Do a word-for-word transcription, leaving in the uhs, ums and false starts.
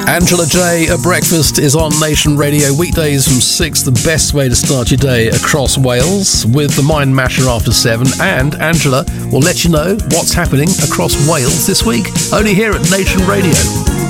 Angela J at Breakfast is on Nation Radio weekdays from six, the best way to start your day across Wales, with the Mind Masher after seven, and Angela will let you know what's happening across Wales this week, only here at Nation Radio.